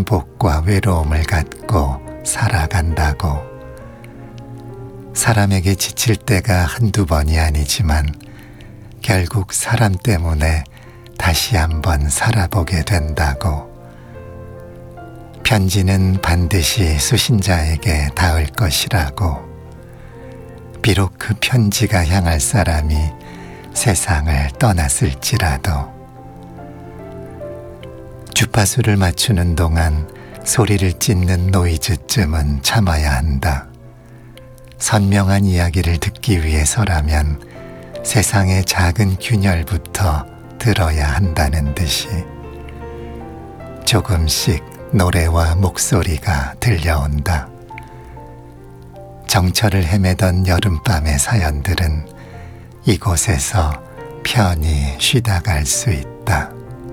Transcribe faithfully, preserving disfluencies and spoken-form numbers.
행복과 외로움을 갖고 살아간다고. 사람에게 지칠 때가 한두 번이 아니지만 결국 사람 때문에 다시 한번 살아보게 된다고. 편지는 반드시 수신자에게 닿을 것이라고. 비록 그 편지가 향할 사람이 세상을 떠났을지라도. 주파수를 맞추는 동안 소리를 찢는 노이즈쯤은 참아야 한다. 선명한 이야기를 듣기 위해서라면 세상의 작은 균열부터 들어야 한다는 듯이 조금씩 노래와 목소리가 들려온다. 정처를 헤매던 여름밤의 사연들은 이곳에서 편히 쉬다 갈 수 있다.